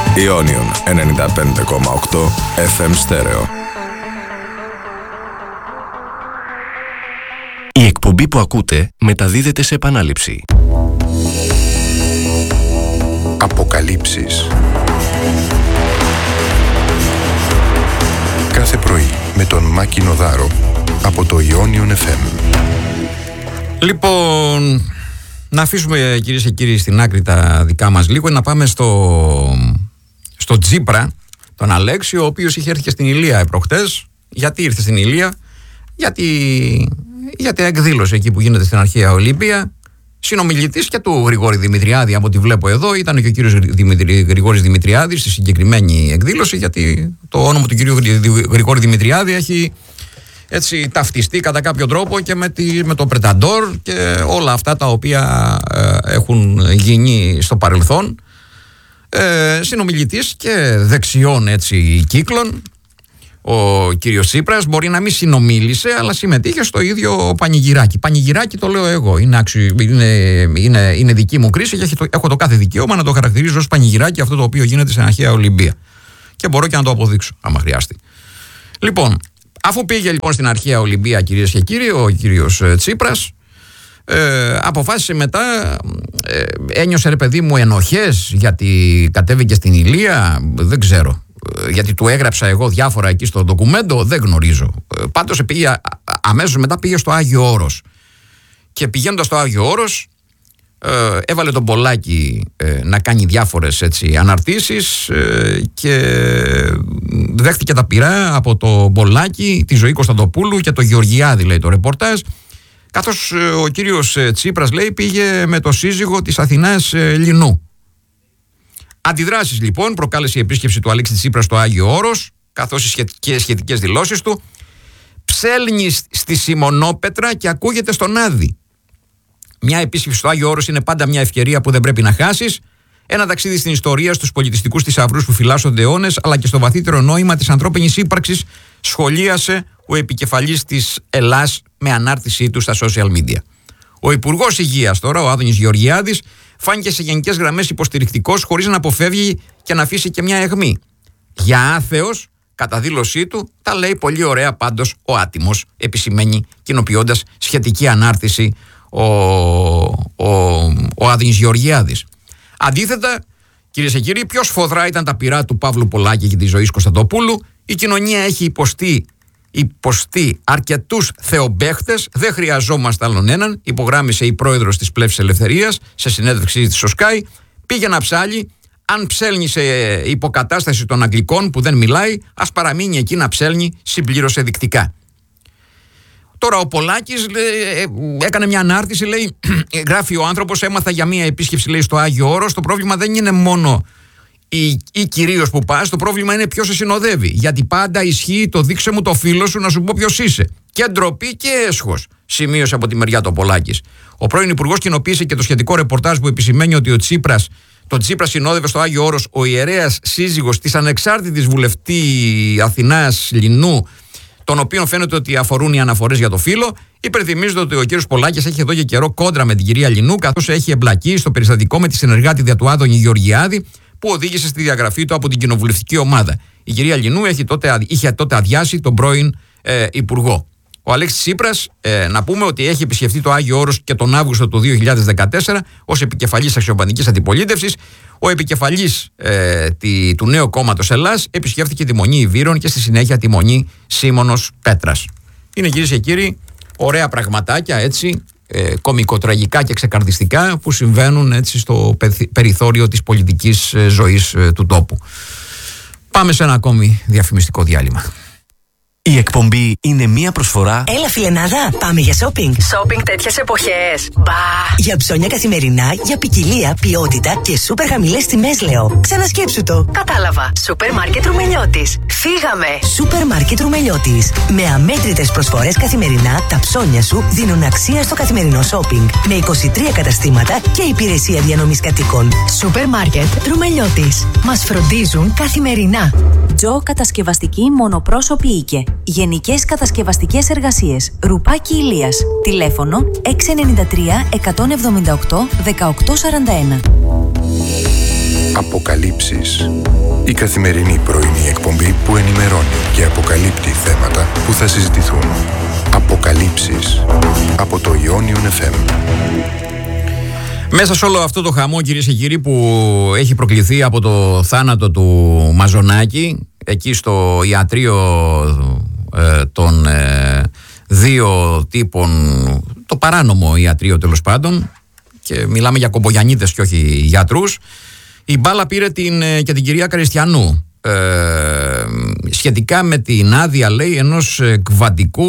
Ionion 95,8 FM στέρεο. Η εκπομπή που ακούτε μεταδίδεται σε επανάληψη. Αποκαλύψεις. Κάθε πρωί με τον Μάκη Νοδάρο από το Ionion FM. Λοιπόν, να αφήσουμε κυρίες και κύριοι στην άκρη τα δικά μας λίγο, να πάμε στο Τσίπρα, τον Αλέξη, ο οποίος είχε έρθει και στην Ηλία προχτές. Γιατί ήρθε στην Ηλία? Γιατί εκδήλωσε εκεί που γίνεται στην αρχαία Ολύμπια. Συνομιλητής και του Γρηγόρη Δημητριάδη, από ό,τι βλέπω εδώ, ήταν και ο κύριος Γρηγόρης Δημητριάδης στη συγκεκριμένη εκδήλωση, γιατί το όνομα του κυρίου Γρηγόρη Δημητριάδη έχει έτσι ταυτιστεί κατά κάποιο τρόπο και με το Πρεταντόρ και όλα αυτά τα οποία έχουν γίνει στο παρελθόν. Συνομιλητής και δεξιών έτσι κύκλων. Ο κύριος Τσίπρας μπορεί να μην συνομίλησε, αλλά συμμετείχε στο ίδιο πανηγυράκι. Πανηγυράκι το λέω εγώ. Είναι δική μου κρίση και έχω το κάθε δικαίωμα να το χαρακτηρίζω ως πανηγυράκι αυτό το οποίο γίνεται στην αρχαία Ολυμπία. Και μπορώ και να το αποδείξω, άμα χρειαστεί. Λοιπόν, αφού πήγε λοιπόν στην αρχαία Ολυμπία, κυρίες και κύριοι, ο κύριος Τσίπρας, αποφάσισε μετά, ένιωσε ρε παιδί μου ενοχές γιατί κατέβηκε στην Ηλία, δεν ξέρω. Γιατί του έγραψα εγώ διάφορα εκεί στο ντοκουμέντο, δεν γνωρίζω. Πάντως αμέσως μετά πήγε στο Άγιο Όρος. Και πηγαίνοντας στο Άγιο Όρος, έβαλε τον Πολάκη να κάνει διάφορες έτσι αναρτήσεις και δέχτηκε τα πειρά από τον Πολάκη, τη Ζωή Κωνσταντοπούλου και το Γεωργιάδη, λέει το ρεπορτάζ. Καθώς ο κύριος Τσίπρας, λέει, πήγε με το σύζυγο της Αθηνάς Λινού. Αντιδράσεις λοιπόν προκάλεσε η επίσκεψη του Αλέξη Τσίπρα στο Άγιο Όρος, καθώς και σχετικές δηλώσεις του. Ψέλνει στη Σιμονόπετρα και ακούγεται στον Άδη. Μια επίσκεψη στο Άγιο Όρος είναι πάντα μια ευκαιρία που δεν πρέπει να χάσεις. Ένα ταξίδι στην ιστορία, στους πολιτιστικούς θησαυρούς που φυλάσσονται αιώνες, αλλά και στο βαθύτερο νόημα της ανθρώπινης ύπαρξης, σχολίασε ο επικεφαλής της Ελλάς με ανάρτησή του στα social media. Ο Υπουργός Υγείας τώρα, ο Άδωνης Γεωργιάδης, φάνηκε σε γενικές γραμμές υποστηρικτικός, χωρίς να αποφεύγει και να αφήσει και μια αιχμή. Για άθεος, κατά δήλωσή του, τα λέει πολύ ωραία πάντως ο άτιμος, επισημαίνει κοινοποιώντας σχετική ανάρτηση ο Άδωνης Γεωργιάδης. Αντίθετα, κυρίες και κύριοι, πιο σφοδρά ήταν τα πειρά του Παύλου Πολάκη και της Ζωής Κωνσταντοπούλου. Η κοινωνία έχει υποστεί αρκετούς θεομπαίχτες, δεν χρειαζόμαστε άλλον έναν, υπογράμμισε η πρόεδρος της Πλεύσης Ελευθερίας σε συνέντευξή της στο Sky. Πήγε να ψάλει, αν ψέλνει σε υποκατάσταση των Αγγλικών που δεν μιλάει, ας παραμείνει εκεί να ψέλνει, συμπλήρωσε δεικτικά. Τώρα ο Πολάκης έκανε μια ανάρτηση, λέει, γράφει ο άνθρωπος, έμαθα για μια επίσκεψη, λέει, στο Άγιο Όρος. Το πρόβλημα δεν είναι μόνο ή κυρίως που πας, το πρόβλημα είναι ποιος σε συνοδεύει. Γιατί πάντα ισχύει το δείξε μου το φίλο σου να σου πω ποιος είσαι. Και ντροπή και έσχος, σημείωσε από τη μεριά του Πολάκης. Ο πρώην Υπουργός κοινοποίησε και το σχετικό ρεπορτάζ που επισημαίνει ότι τον Τσίπρα συνόδευε στο Άγιο Όρος ο ιερέας σύζυγος της ανεξάρτητης βουλευτή Αθηνάς Λινού, τον οποίον φαίνεται ότι αφορούν οι αναφορές για το φύλο. Υπενθυμίζεται ότι ο κύριος Πολάκης έχει εδώ και καιρό κόντρα με την κυρία Λινού, καθώς έχει εμπλακεί στο περιστατικό με τη συνεργάτη δια του Άδωνη Γεωργιάδη, που οδήγησε στη διαγραφή του από την κοινοβουλευτική ομάδα. Η κυρία Λινού είχε τότε αδειάσει τον πρώην Υπουργό. Ο Αλέξης Τσίπρας, να πούμε ότι έχει επισκεφτεί το Άγιο Όρος και τον Αύγουστο του 2014 ως επικεφαλής αξιωματικής αντιπολίτευσης. Ο επικεφαλής του νέου κόμματος Ελλάς επισκέφθηκε τη Μονή Ιβύρων και στη συνέχεια τη Μονή Σίμωνος Πέτρας. Είναι, κυρίες και κύριοι, ωραία πραγματάκια έτσι, κωμικοτραγικά και ξεκαρδιστικά που συμβαίνουν έτσι στο περιθώριο της πολιτικής ζωής του τόπου. Πάμε σε ένα ακόμη διαφημιστικό διάλειμμα. Η εκπομπή είναι μία προσφορά. Έλα, φιλενάδα, πάμε για shopping. Shopping τέτοιες εποχές. Μπα. Για ψώνια καθημερινά, για ποικιλία, ποιότητα και σούπερ χαμηλές τιμές, λέω. Ξανασκέψου το. Κατάλαβα. Σούπερ μάρκετ Ρουμελιώτης. Φύγαμε. Σούπερ μάρκετ Ρουμελιώτης. Με αμέτρητες προσφορές καθημερινά, τα ψώνια σου δίνουν αξία στο καθημερινό shopping. Με 23 καταστήματα και υπηρεσία διανομής κατοίκων. Σούπερ μάρκετ Ρουμελιώτης. Μας φροντίζουν καθημερινά. Τζο Κατασκευαστική Μονοπρόσωπη Οίκε. Γενικές κατασκευαστικές εργασίες. Ρουπάκι Ηλίας. Τηλέφωνο 693 178 1841. Αποκαλύψεις. Αποκαλύψεις. Η καθημερινή πρωινή εκπομπή που ενημερώνει και αποκαλύπτει θέματα που θα συζητηθούν. Αποκαλύψεις. Από το Ionion FM. Μέσα σε όλο αυτό το χαμό, κυρίες και κύριοι, που έχει προκληθεί από το θάνατο του Μαζονάκη, εκεί στο ιατρείο των δύο τύπων, το παράνομο ιατρείο τέλος πάντων, και μιλάμε για κομπογιανίτες και όχι γιατρούς, η μπάλα πήρε και την κυρία Καριστιανού σχετικά με την άδεια, λέει, ενός κβαντικού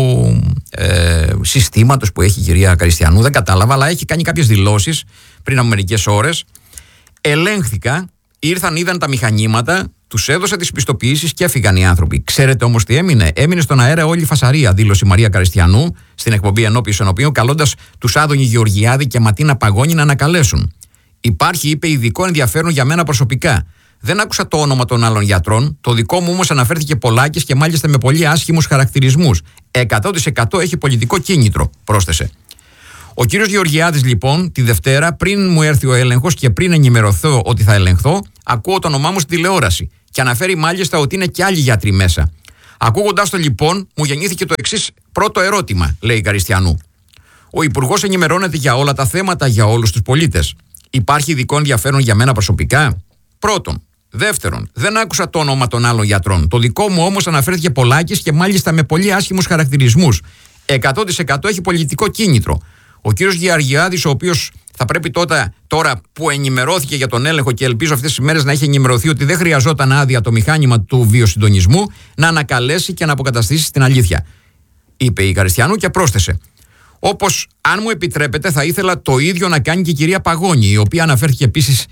συστήματος που έχει η κυρία Καριστιανού. Δεν κατάλαβα, αλλά έχει κάνει κάποιες δηλώσεις πριν από μερικές ώρες. Ελέγχθηκα, ήρθαν, είδαν τα μηχανήματα, τους έδωσα τις πιστοποιήσεις και έφυγαν οι άνθρωποι. Ξέρετε όμως τι έμεινε? Έμεινε στον αέρα όλη η φασαρία, δήλωσε η Μαρία Καριστιανού στην εκπομπή Ενώπιον Ενωπίων, καλώντας τους Άδωνη Γεωργιάδη και Ματίνα Παγώνη να ανακαλέσουν. Υπάρχει, είπε, ειδικό ενδιαφέρον για μένα προσωπικά. Δεν άκουσα το όνομα των άλλων γιατρών. Το δικό μου όμως αναφέρθηκε Πολάκης και μάλιστα με πολύ άσχημους χαρακτηρισμούς. 100% έχει πολιτικό κίνητρο, πρόσθεσε. Ο κύριος Γεωργιάδης, λοιπόν, τη Δευτέρα, πριν μου έρθει ο έλεγχος και πριν ενημερωθώ ότι θα ελεγχθώ, ακούω το όνομά μου στη τηλεόραση και αναφέρει μάλιστα ότι είναι και άλλοι γιατροί μέσα. Ακούγοντας το, λοιπόν, μου γεννήθηκε το εξής πρώτο ερώτημα, λέει η Καριστιανού. Ο Υπουργός ενημερώνεται για όλα τα θέματα για όλους τους πολίτες. Υπάρχει ειδικό ενδιαφέρον για μένα προσωπικά? Πρώτον. Δεύτερον, δεν άκουσα το όνομα των άλλων γιατρών. Το δικό μου όμως αναφέρθηκε Πολάκης και μάλιστα με πολύ άσχημους χαρακτηρισμούς. 100% έχει πολιτικό κίνητρο. Ο κύριος Γεωργιάδης, ο οποίος θα πρέπει τώρα που ενημερώθηκε για τον έλεγχο και ελπίζω αυτές τις μέρες να έχει ενημερωθεί ότι δεν χρειαζόταν άδεια το μηχάνημα του βιοσυντονισμού, να ανακαλέσει και να αποκαταστήσει την αλήθεια, είπε η Καριστιανού και πρόσθεσε. Όπως, αν μου επιτρέπετε, θα ήθελα το ίδιο να κάνει και η κυρία Παγώνη, η οποία αναφέρθηκε επίσης.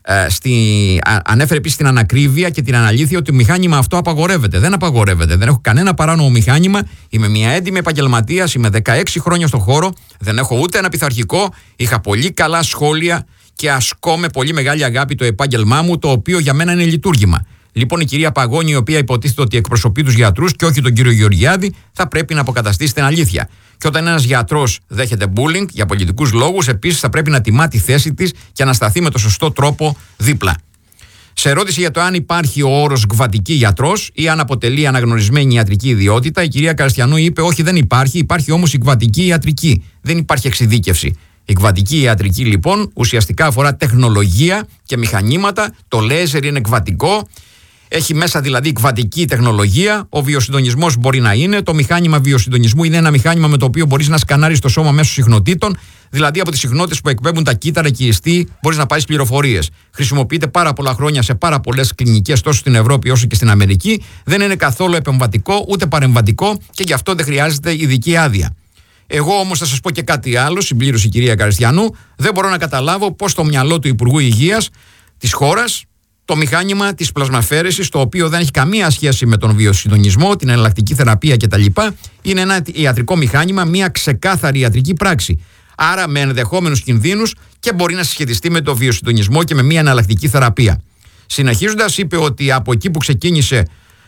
Ανέφερε επίσης την ανακρίβεια και την αναλήθεια ότι το μηχάνημα αυτό απαγορεύεται. Δεν απαγορεύεται. Δεν έχω κανένα παράνομο μηχάνημα. Είμαι μια έντιμη επαγγελματίας. Είμαι 16 χρόνια στον χώρο. Δεν έχω ούτε ένα πειθαρχικό. Είχα πολύ καλά σχόλια και ασκώ με πολύ μεγάλη αγάπη το επάγγελμά μου, το οποίο για μένα είναι λειτουργήμα. Λοιπόν, η κυρία Παγώνη, η οποία υποτίθεται ότι εκπροσωπεί τους γιατρούς και όχι τον κύριο Γεωργιάδη, θα πρέπει να αποκαταστήσει την αλήθεια. Και όταν ένας γιατρός δέχεται bullying για πολιτικούς λόγους, επίσης θα πρέπει να τιμά τη θέση της και να σταθεί με το σωστό τρόπο δίπλα. Σε ερώτηση για το αν υπάρχει ο όρος κβαντική γιατρός ή αν αποτελεί αναγνωρισμένη ιατρική ιδιότητα, η κυρία Καριστιανού είπε: όχι, δεν υπάρχει. Υπάρχει όμως η κβαντική ιατρική. Δεν υπάρχει εξειδίκευση. Η κβαντική ιατρική, λοιπόν, ουσιαστικά αφορά τεχνολογία και μηχανήματα. Το λέιζερ είναι κβαντικό. Έχει μέσα δηλαδή κβαντική τεχνολογία. Ο βιοσυντονισμός μπορεί να είναι. Το μηχάνημα βιοσυντονισμού είναι ένα μηχάνημα με το οποίο μπορείς να σκανάρεις το σώμα μέσω συχνοτήτων. Δηλαδή από τις συχνότητες που εκπέμπουν τα κύτταρα και οι ιστοί μπορείς να πάρεις πληροφορίες. Χρησιμοποιείται πάρα πολλά χρόνια σε πάρα πολλές κλινικές τόσο στην Ευρώπη όσο και στην Αμερική. Δεν είναι καθόλου επεμβατικό ούτε παρεμβατικό και γι' αυτό δεν χρειάζεται ειδική άδεια. Εγώ όμως θα σας πω και κάτι άλλο, συμπλήρωσε η κυρία Καριστιανού. Δεν μπορώ να καταλάβω πώς το μυαλό του Υπουργού Υγείας της χώρας, το μηχάνημα της πλασμαφαίρεσης, το οποίο δεν έχει καμία σχέση με τον βιοσυντονισμό, την εναλλακτική θεραπεία κτλ., είναι ένα ιατρικό μηχάνημα, μια ξεκάθαρη ιατρική πράξη. Άρα με ενδεχόμενους κινδύνους και μπορεί να συσχετιστεί με το βιοσυντονισμό και με μια εναλλακτική θεραπεία. Συνεχίζοντας, είπε ότι από εκεί που ξεκίνησε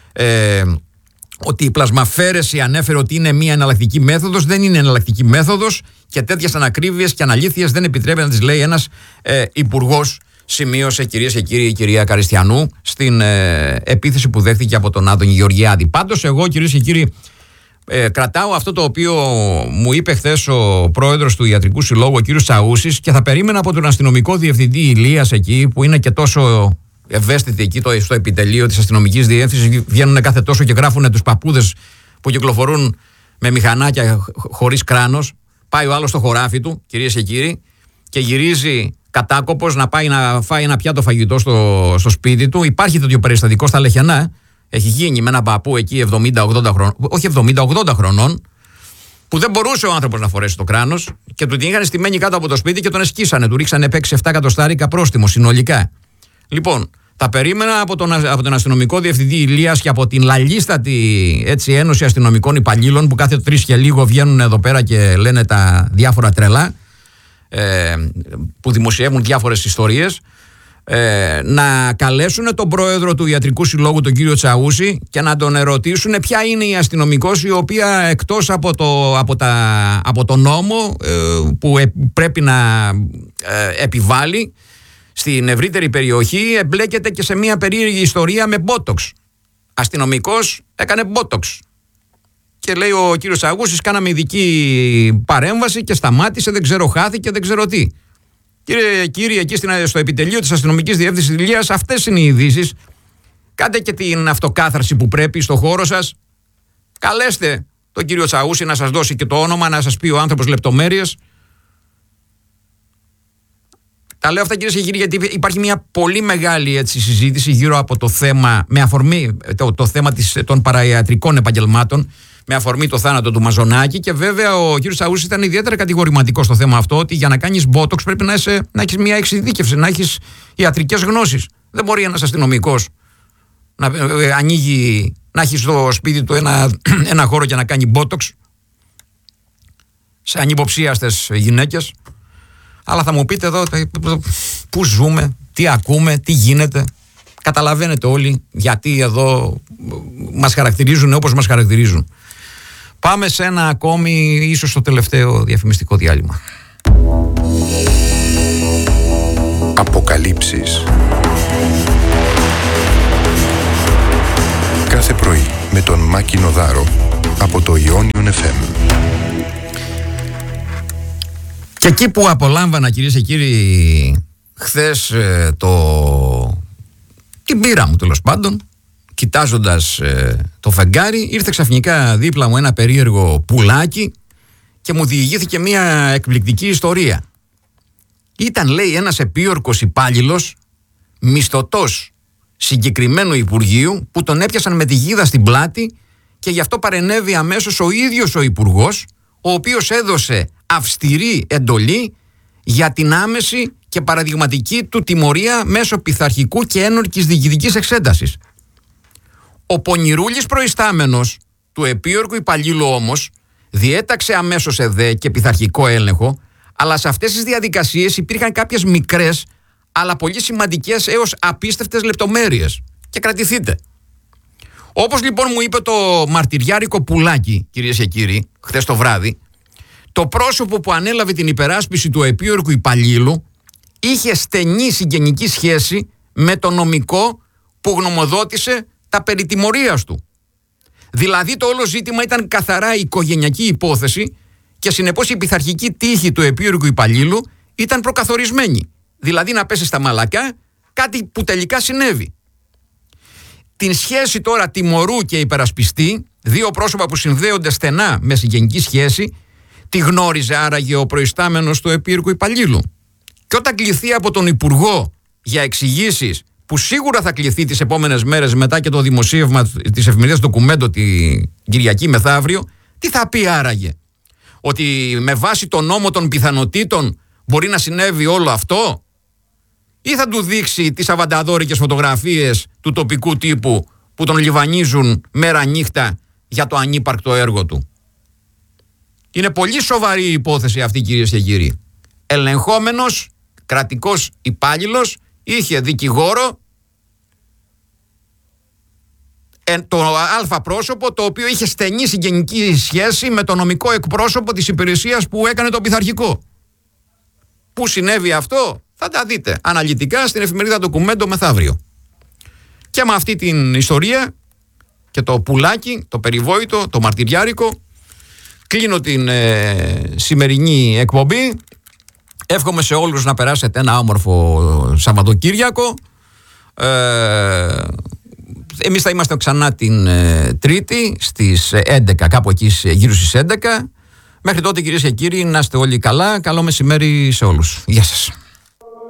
ότι η πλασμαφαίρεση ανέφερε ότι είναι μια εναλλακτική μέθοδος, δεν είναι εναλλακτική μέθοδος και τέτοιες ανακρίβειες και αναλήθειες δεν επιτρέπει να τις λέει ένας υπουργός, σημείωσε, κυρίες και κύριοι, η κυρία Καριστιανού στην επίθεση που δέχθηκε από τον Άδωνη Γεωργιάδη. Πάντως εγώ, κυρίες και κύριοι, κρατάω αυτό το οποίο μου είπε χθες ο πρόεδρος του Ιατρικού Συλλόγου, ο κύριος Τσαούσης, και θα περίμενα από τον αστυνομικό διευθυντή Ηλίας εκεί, που είναι και τόσο ευαίσθητοι εκεί στο επιτελείο της αστυνομικής διεύθυνσης, βγαίνουν κάθε τόσο και γράφουν τους παππούδες που κυκλοφορούν με μηχανάκια χωρίς κράνος. Πάει ο άλλος στο χωράφι του, κυρίες και κύριοι, και γυρίζει κατάκοπος να πάει να φάει ένα πιάτο φαγητό στο σπίτι του. Υπάρχει τέτοιο περιστατικό στα Λεχενά. Έχει γίνει με έναν παππού εκεί 70-80 χρονών, όχι 70-80 χρονών, που δεν μπορούσε ο άνθρωπος να φορέσει το κράνος και του την είχαν στημένη κάτω από το σπίτι και τον εσκίσανε. Του ρίξανε 6-7 εκατοστάρικα πρόστιμο συνολικά. Λοιπόν, τα περίμενα από τον αστυνομικό διευθυντή Ηλίας και από την λαλίστατη ένωση αστυνομικών υπαλλήλων που κάθε 3 και λίγο βγαίνουν εδώ πέρα και λένε τα διάφορα τρελά, που δημοσιεύουν διάφορες ιστορίες, να καλέσουν τον πρόεδρο του Ιατρικού Συλλόγου, τον κύριο Τσαούση, και να τον ερωτήσουν ποια είναι η αστυνομικός η οποία εκτός από το νόμο που πρέπει να επιβάλλει στην ευρύτερη περιοχή εμπλέκεται και σε μια περίεργη ιστορία με μπότοξ. Αστυνομικός έκανε μπότοξ. Και λέει ο κύριος Αγούσης, κάναμε ειδική παρέμβαση και σταμάτησε, δεν ξέρω, χάθηκε, δεν ξέρω τι. Κύριε, εκεί στο επιτελείο της αστυνομικής διεύθυνσης Ηλίας, αυτές είναι οι ειδήσεις. Κάντε και την αυτοκάθαρση που πρέπει στο χώρο σας. Καλέστε τον κύριο Τσαούσι να σας δώσει και το όνομα, να σας πει ο άνθρωπος λεπτομέρειες. Τα λέω αυτά, κυρίες και κύριοι, γιατί υπάρχει μια πολύ μεγάλη συζήτηση γύρω από το θέμα, με αφορμή το θέμα των παραϊατρικών επαγγελμάτων, με αφορμή το θάνατο του Μαζονάκη. Και βέβαια ο κύριος Τσαούσης ήταν ιδιαίτερα κατηγορηματικός στο θέμα αυτό, ότι για να κάνεις μπότοξ πρέπει να έχεις μια εξειδίκευση, να έχεις ιατρικές γνώσεις. Δεν μπορεί ένας αστυνομικός να ανοίγει, να έχει στο σπίτι του ένα χώρο για να κάνει μπότοξ σε ανυποψίαστες γυναίκες. Αλλά θα μου πείτε εδώ πού ζούμε, τι ακούμε, τι γίνεται. Καταλαβαίνετε όλοι γιατί εδώ μας χαρακτηρίζουν όπως μας χαρακτηρίζουν. Πάμε σε ένα ακόμη, ίσως το τελευταίο διαφημιστικό διάλειμμα. Αποκαλύψεις. Κάθε πρωί με τον Μάκη Νοδάρο από το Ionion FM. Και εκεί που απολάμβανα, κυρίες και κύριοι, χθες την πείρα μου, τέλος πάντων, κοιτάζοντας το φεγγάρι, ήρθε ξαφνικά δίπλα μου ένα περίεργο πουλάκι και μου διηγήθηκε μια εκπληκτική ιστορία. Ήταν, λέει, ένας επίορκος υπάλληλος, μισθωτός συγκεκριμένου υπουργείου, που τον έπιασαν με τη γίδα στην πλάτη και γι' αυτό παρενέβη αμέσως ο ίδιος ο υπουργός, ο οποίος έδωσε αυστηρή εντολή για την άμεση και παραδειγματική του τιμωρία μέσω πειθαρχικού και ένορκης διοικητικής εξέτασης. Ο πονηρούλης προϊστάμενος του επίορκου υπαλλήλου όμως διέταξε αμέσως ΕΔΕ και πειθαρχικό έλεγχο, αλλά σε αυτές τις διαδικασίες υπήρχαν κάποιες μικρές αλλά πολύ σημαντικές έως απίστευτες λεπτομέρειες. Και κρατηθείτε. Όπως λοιπόν μου είπε το μαρτυριάρικο πουλάκι, κυρίες και κύριοι, χθες το βράδυ, το πρόσωπο που ανέλαβε την υπεράσπιση του επίορκου υπαλλήλου είχε στενή συγγενική σχέση με το νομικό που γνωμοδότησε τα περί τιμωρίας του. Δηλαδή το όλο ζήτημα ήταν καθαρά οικογενειακή υπόθεση και συνεπώς η πειθαρχική τύχη του επίορκου υπαλλήλου ήταν προκαθορισμένη. Δηλαδή να πέσει στα μαλακά κάτι που τελικά συνέβη. Την σχέση τώρα τιμωρού και υπερασπιστή, δύο πρόσωπα που συνδέονται στενά με συγγενική σχέση, τη γνώριζε άραγε ο προϊστάμενος του επίορκου υπαλλήλου. Και όταν κληθεί από τον Υπουργό για εξηγήσεις, που σίγουρα θα κληθεί τις επόμενες μέρες μετά και το δημοσίευμα της εφημερίδας Ντοκουμέντο την Κυριακή μεθαύριο, τι θα πει άραγε? Ότι με βάση τον νόμο των πιθανοτήτων μπορεί να συνέβη όλο αυτό? Ή θα του δείξει τις αβανταδόρικες φωτογραφίες του τοπικού τύπου που τον λιβανίζουν μέρα νύχτα για το ανύπαρκτο έργο του? Είναι πολύ σοβαρή η υπόθεση αυτή, κυρίες και κύριοι. Ελεγχόμενος κρατικός υπάλληλος είχε δικηγόρο το αλφα πρόσωπο, το οποίο είχε στενή συγγενική σχέση με το νομικό εκπρόσωπο της υπηρεσίας που έκανε το πειθαρχικό. Πού συνέβη αυτό? Θα τα δείτε αναλυτικά στην εφημερίδα Ντοκουμέντο μεθαύριο. Και με αυτή την ιστορία και το πουλάκι, το περιβόητο, το μαρτυριάρικο, κλείνω την σημερινή εκπομπή. Εύχομαι σε όλους να περάσετε ένα όμορφο Σαββατοκύριακο. Εμείς θα είμαστε ξανά την Τρίτη στις 11, κάπου εκεί γύρω στις 11. Μέχρι τότε, κυρίες και κύριοι, να είστε όλοι καλά. Καλό μεσημέρι σε όλους. Γεια σας.